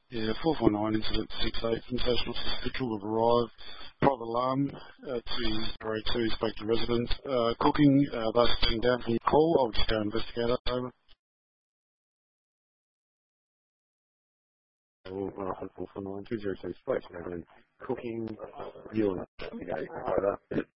Yeah, 449 incident 68 from National Hospital have arrived. Private alarm to Area 2, spoke to residents. Cooking, those being down from the call. I'll just go investigate it. Over. Well, 449 202 spoke to residents. Cooking, you investigate. Over.